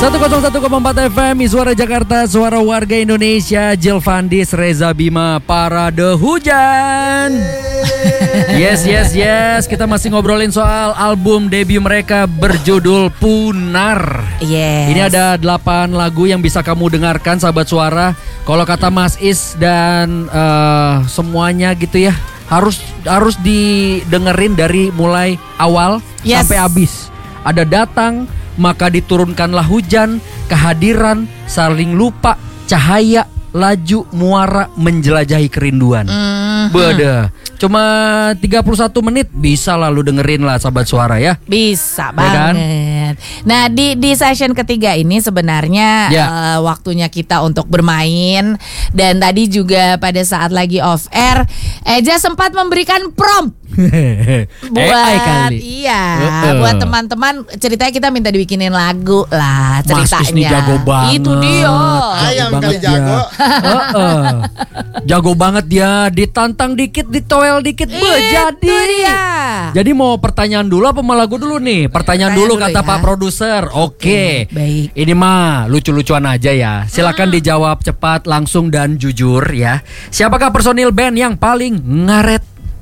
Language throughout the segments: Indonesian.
101,4 FM, Suara Jakarta, suara warga Indonesia. Jill Fandis, Reza Bima, Parade Hujan. Yes. Kita masih ngobrolin soal album debut mereka berjudul Punar. Yes. Ini ada 8 lagu yang bisa kamu dengarkan, sahabat suara. Kalau kata Mas Is dan semuanya gitu ya, harus didengerin dari mulai awal sampai habis. Ada Datang, Maka Diturunkanlah Hujan, Kehadiran, Saling Lupa, Cahaya, Laju, Muara, Menjelajahi Kerinduan. Beda. Cuma 31 menit bisa lalu dengerin lah sahabat suara ya. Bisa Ya kan? banget. Nah di session ketiga ini sebenarnya waktunya kita untuk bermain. Dan tadi juga pada saat lagi off air, Eja sempat memberikan prompt buat buat teman-teman. Ceritanya kita minta dibikinin lagu lah ceritanya. Mas Is nih jago banget. Itu dia. Ayam kali jago. Jago banget dia. Ditantang dikit, ditoel dikit, jadi. Dia. Jadi mau pertanyaan dulu apa mau lagu dulu nih? Pertanyaan dulu kata ya. Pak Produser. Oke. Baik. Ini mah lucu-lucuan aja ya. Silakan dijawab cepat, langsung dan jujur ya. Siapakah personil band yang paling ngaret?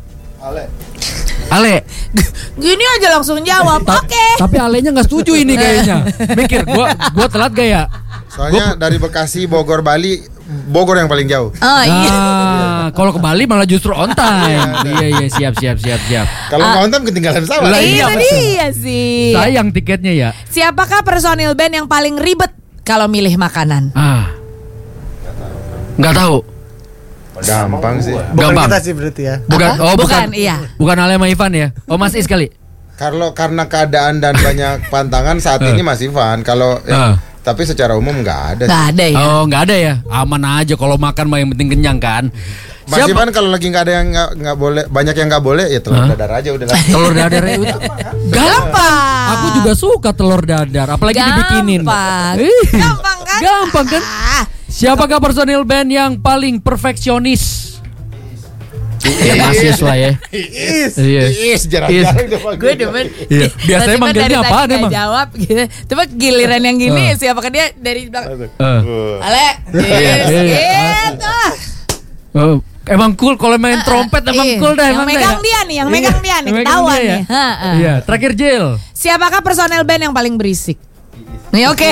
Ale. Gini aja langsung jawab. Oke. Tapi Alenya nggak setuju ini kayaknya. Mikir, gua telat gak ya? Soalnya dari Bekasi, Bogor, Bali, Bogor yang paling jauh. Oh iya. Kalau ke Bali malah justru on time. Iya, siap. Kalau nggak on time ketinggalan pesawat. Itu dia sih. Sayang tiketnya ya. Siapakah personil band yang paling ribet kalau milih makanan? Nggak tahu. Gampang sih. Gampang. Kita sih berarti ya. Bukan. Iya. Bukan Ale sama Ivan ya. Oh, Mas Is kali. Karena keadaan dan banyak pantangan saat ini Mas Ivan. Kalau tapi secara umum nggak ada. Nggak ada ya. Oh, nggak ada ya. Aman aja kalau makan mah yang penting kenyang kan. Mas Ivan kalau lagi nggak ada yang nggak boleh, banyak yang nggak boleh ya telur dadar aja udah. Telur dadar itu Gampang. Aku juga suka telur dadar, apalagi dibikinin. Gampang kan? Gampang kan? Siapakah personil band yang paling perfeksionis? Ya Mas lah ya. Jarang-jarang Gue demen. Iya. Biasanya manggilnya apaan emang? Jawab gitu. Tapi giliran yang gini siapakah dia dari belakang. Ale. Gitu. Emang cool kalau main trompet, emang cool dah. Yang megang dia nih, ketahuan nih. Iya, terakhir Jill. Siapakah personel band yang paling berisik? Nih oke.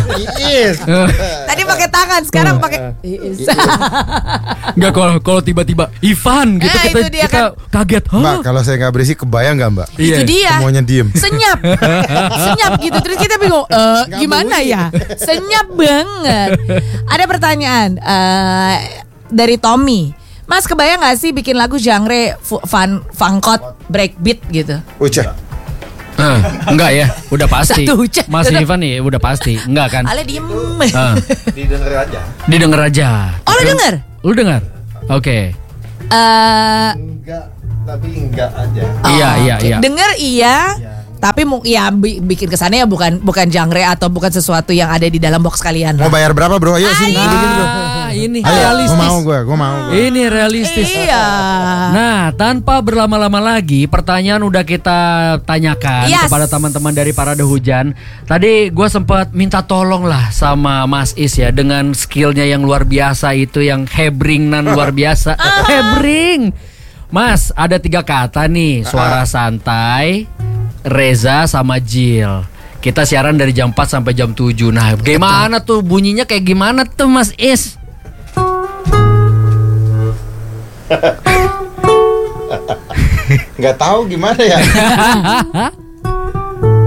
Tadi pakai tangan, sekarang pakai. Enggak, kalau tiba-tiba Ivan gitu kita kaget. Mbak, kalau saya nggak berisik kebayang nggak Mbak? Itu dia. Semuanya diem. Senyap gitu. Terus kita bingung, gimana ya? Senyap banget. Ada pertanyaan dari Tommy. Mas kebayang gak sih bikin lagu genre funkot breakbeat gitu? Ucah. Enggak ya, udah pasti. Mas Tetep. Ivan nih udah pasti. Enggak kan? Ale diem. Didengar aja. Oh lu denger? Lu dengar? Oke. Enggak, tapi enggak aja. Iya. Denger iya. Tapi bikin kesannya ya bukan genre atau bukan sesuatu yang ada di dalam box kalian. Mau bayar berapa bro? Ayo sini. Ini Ayo, realistis. Gue mau. Ini realistis. Iya. Nah, tanpa berlama-lama lagi, pertanyaan udah kita tanyakan kepada teman-teman dari Parade Hujan. Tadi gue sempat minta tolong lah sama Mas Is ya, dengan skillnya yang luar biasa itu, yang hebring nan luar biasa. Hebring. Mas, ada 3 kata nih, suara santai, Reza sama Jill. Kita siaran dari jam 4 sampai jam 7. Nah, gimana tuh bunyinya, kayak gimana tuh Mas Is? Nggak tahu gimana ya.